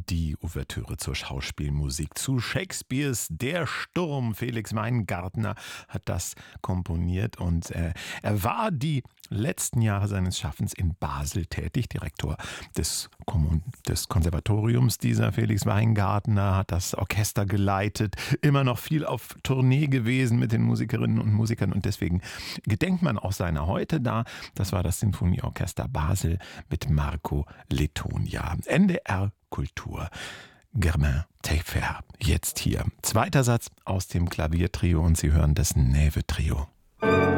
Die Ouvertüre zur Schauspielmusik zu Shakespeares Der Sturm. Felix Weingartner hat das komponiert und er war die letzten Jahre seines Schaffens in Basel tätig, Direktor des Konservatoriums dieser Felix Weingartner, hat das Orchester geleitet, immer noch viel auf Tournee gewesen mit den Musikerinnen und Musikern und deswegen gedenkt man auch seiner heute da. Das war das Sinfonieorchester Basel mit Marco Lettonia. NDR Kultur. Germain Taillefer, jetzt hier. Zweiter Satz aus dem Klaviertrio und Sie hören das Näve-Trio.